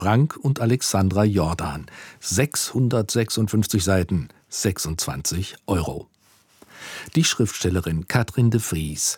Frank und Alexandra Jordan. 656 Seiten, 26 €. Die Schriftstellerin Katrin de Vries,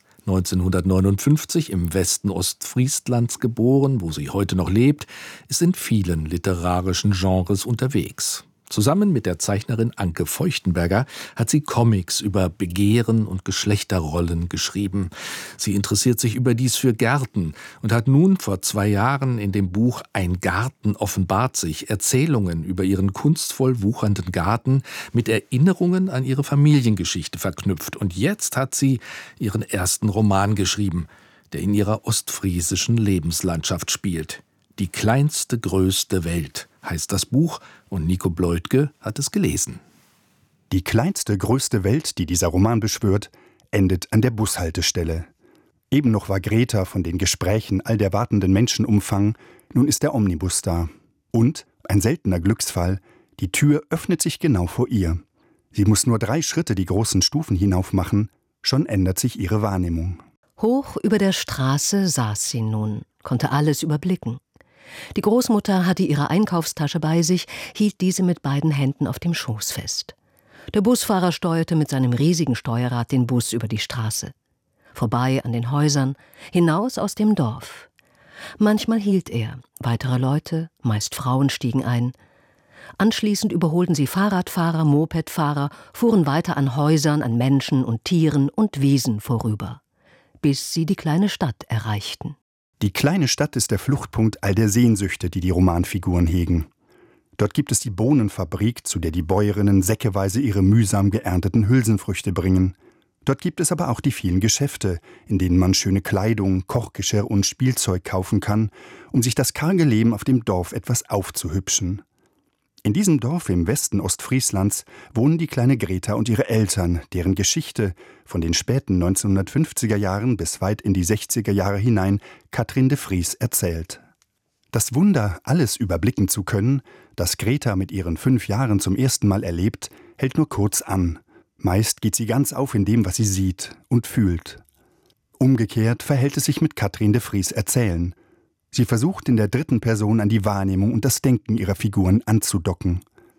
1959 im Westen Ostfrieslands geboren, wo sie heute noch lebt, ist in vielen literarischen Genres unterwegs. Zusammen mit der Zeichnerin Anke Feuchtenberger hat sie Comics über Begehren und Geschlechterrollen geschrieben. Sie interessiert sich überdies für Gärten und hat nun vor 2 Jahren in dem Buch »Ein Garten offenbart sich« Erzählungen über ihren kunstvoll wuchernden Garten mit Erinnerungen an ihre Familiengeschichte verknüpft. Und jetzt hat sie ihren ersten Roman geschrieben, der in ihrer ostfriesischen Lebenslandschaft spielt. »Die kleinste, größte Welt« heißt das Buch, und Nico Bleutke hat es gelesen. Die kleinste, größte Welt, die dieser Roman beschwört, endet an der Bushaltestelle. Eben noch war Greta von den Gesprächen all der wartenden Menschen umfangen, nun ist der Omnibus da. Und, ein seltener Glücksfall, die Tür öffnet sich genau vor ihr. Sie muss nur 3 Schritte die großen Stufen hinauf machen, schon ändert sich ihre Wahrnehmung. Hoch über der Straße saß sie nun, konnte alles überblicken. Die Großmutter hatte ihre Einkaufstasche bei sich, hielt diese mit beiden Händen auf dem Schoß fest. Der Busfahrer steuerte mit seinem riesigen Steuerrad den Bus über die Straße. Vorbei an den Häusern, hinaus aus dem Dorf. Manchmal hielt er, weitere Leute, meist Frauen, stiegen ein. Anschließend überholten sie Fahrradfahrer, Mopedfahrer, fuhren weiter an Häusern, an Menschen und Tieren und Wiesen vorüber, bis sie die kleine Stadt erreichten. Die kleine Stadt ist der Fluchtpunkt all der Sehnsüchte, die die Romanfiguren hegen. Dort gibt es die Bohnenfabrik, zu der die Bäuerinnen säckeweise ihre mühsam geernteten Hülsenfrüchte bringen. Dort gibt es aber auch die vielen Geschäfte, in denen man schöne Kleidung, Kochgeschirr und Spielzeug kaufen kann, um sich das karge Leben auf dem Dorf etwas aufzuhübschen. In diesem Dorf im Westen Ostfrieslands wohnen die kleine Greta und ihre Eltern, deren Geschichte von den späten 1950er Jahren bis weit in die 60er Jahre hinein Katrin de Vries erzählt. Das Wunder, alles überblicken zu können, das Greta mit ihren 5 Jahren zum ersten Mal erlebt, hält nur kurz an. Meist geht sie ganz auf in dem, was sie sieht und fühlt. Umgekehrt verhält es sich mit Katrin de Vries Erzählen. Sie versucht in der 3. Person an die Wahrnehmung und das Denken ihrer Figuren anzudocken.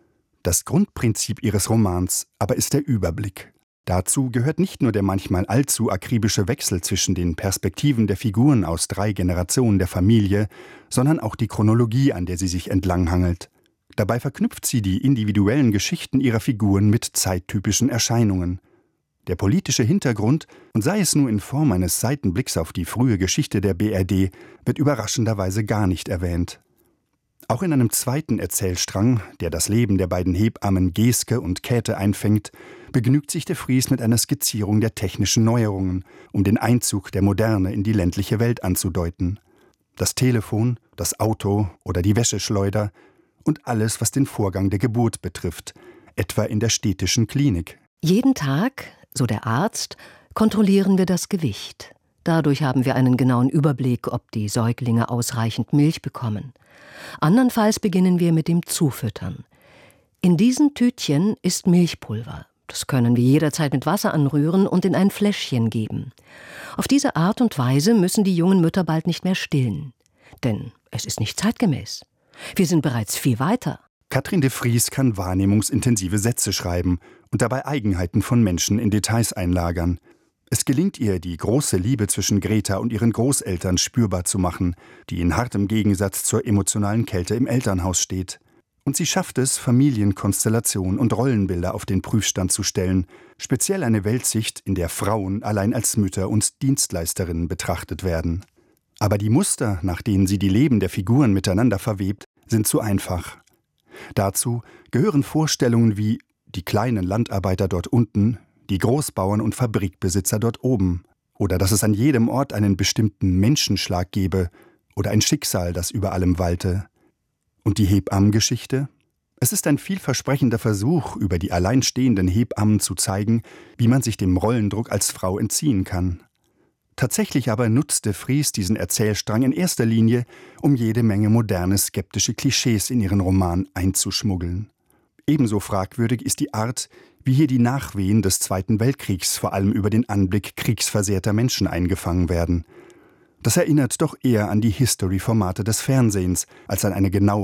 Das Grundprinzip ihres Romans aber ist der Überblick. Dazu gehört nicht nur der manchmal allzu akribische Wechsel zwischen den Perspektiven der Figuren aus 3 Generationen der Familie, sondern auch die Chronologie, an der sie sich entlanghangelt. Dabei verknüpft sie die individuellen Geschichten ihrer Figuren mit zeittypischen Erscheinungen. Der politische Hintergrund, und sei es nur in Form eines Seitenblicks auf die frühe Geschichte der BRD, wird überraschenderweise gar nicht erwähnt. Auch in einem zweiten Erzählstrang, der das Leben der beiden Hebammen Geske und Käthe einfängt, begnügt sich de Vries mit einer Skizzierung der technischen Neuerungen, um den Einzug der Moderne in die ländliche Welt anzudeuten. Das Telefon, das Auto oder die Wäscheschleuder und alles, was den Vorgang der Geburt betrifft, etwa in der städtischen Klinik. Jeden Tag, so der Arzt, kontrollieren wir das Gewicht. Dadurch haben wir einen genauen Überblick, ob die Säuglinge ausreichend Milch bekommen. Andernfalls beginnen wir mit dem Zufüttern. In diesen Tütchen ist Milchpulver. Das können wir jederzeit mit Wasser anrühren und in ein Fläschchen geben. Auf diese Art und Weise müssen die jungen Mütter bald nicht mehr stillen. Denn es ist nicht zeitgemäß. Wir sind bereits viel weiter. Katrin de Vries kann wahrnehmungsintensive Sätze schreiben und dabei Eigenheiten von Menschen in Details einlagern. Es gelingt ihr, die große Liebe zwischen Greta und ihren Großeltern spürbar zu machen, die in hartem Gegensatz zur emotionalen Kälte im Elternhaus steht. Und sie schafft es, Familienkonstellationen und Rollenbilder auf den Prüfstand zu stellen, speziell eine Weltsicht, in der Frauen allein als Mütter und Dienstleisterinnen betrachtet werden. Aber die Muster, nach denen sie die Leben der Figuren miteinander verwebt, sind zu einfach. Dazu gehören Vorstellungen wie die kleinen Landarbeiter dort unten, die Großbauern und Fabrikbesitzer dort oben, oder dass es an jedem Ort einen bestimmten Menschenschlag gebe oder ein Schicksal, das über allem walte. Und die Hebammengeschichte? Es ist ein vielversprechender Versuch, über die alleinstehenden Hebammen zu zeigen, wie man sich dem Rollendruck als Frau entziehen kann. Tatsächlich aber nutzt de Vries diesen Erzählstrang in erster Linie, um jede Menge moderne, skeptische Klischees in ihren Roman einzuschmuggeln. Ebenso fragwürdig ist die Art, wie hier die Nachwehen des Zweiten Weltkriegs vor allem über den Anblick kriegsversehrter Menschen eingefangen werden. Das erinnert doch eher an die History-Formate des Fernsehens als an eine genaue